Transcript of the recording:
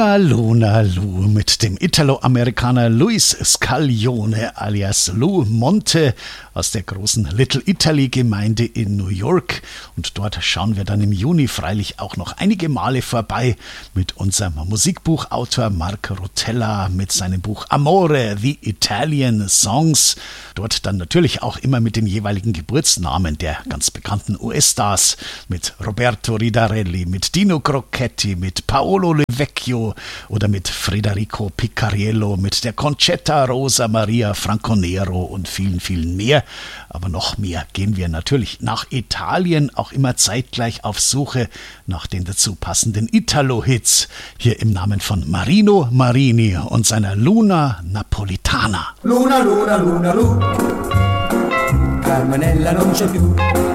Luna Luna Lu mit dem Italo-Amerikaner Luis Scaglione alias Lou Monte aus der großen Little Italy Gemeinde in New York. Und dort schauen wir dann im Juni freilich auch noch einige Male vorbei mit unserem Musikbuchautor Mark Rotella mit seinem Buch Amore, The Italian Songs. Dort dann natürlich auch immer mit den jeweiligen Geburtsnamen der ganz bekannten US-Stars, mit Roberto Ridarelli, mit Dino Crocchetti, mit Paolo Le Vecchio oder mit Federico Picariello, mit der Concetta Rosa Maria Franconero und vielen, vielen mehr. Aber noch mehr gehen wir natürlich nach Italien, auch immer zeitgleich auf Suche nach den dazu passenden Italo-Hits. Hier im Namen von Marino Marini und seiner Luna Napolitana. Luna, Luna, Luna, Lu, Carmenella non c'è più.